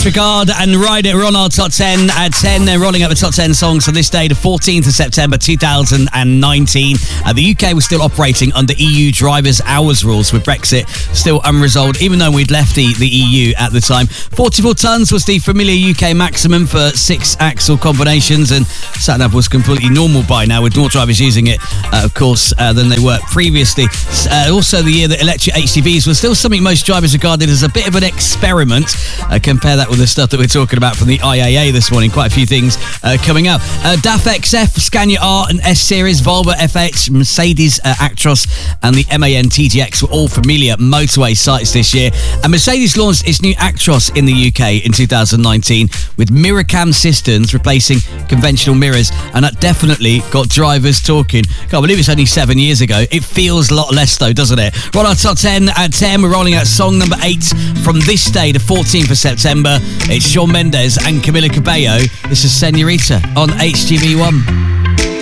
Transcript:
Disregard and Ride It. We're on our top 10 at 10. They're rolling out the top 10 songs for this day, the 14th of September 2019. The UK was still operating under EU driver's hours rules, with Brexit still unresolved, even though we'd left the EU at the time. 44 tonnes was the familiar UK maximum for 6-axle combinations, and sat-nav was completely normal by now, with more drivers using it, of course, than they were previously. Also the year that electric HGVs was still something most drivers regarded as a bit of an experiment. Compare that with the stuff that we're talking about from the IAA this morning. Quite a few things coming up. DAF XF, Scania R and S Series, Volvo FH, Mercedes Actros and the MAN TGX were all familiar motorway sights this year. And Mercedes launched its new Actros in the UK in 2019 with mirror cam systems replacing conventional mirrors, and that definitely got drivers talking. Can't believe it's only 7 years ago. It feels a lot less though, doesn't it? We're on our top 10 at 10. We're rolling out song number 8 from this day, the 14th of September. It's Shawn Mendes and Camila Cabello. This is Senorita on HGV1.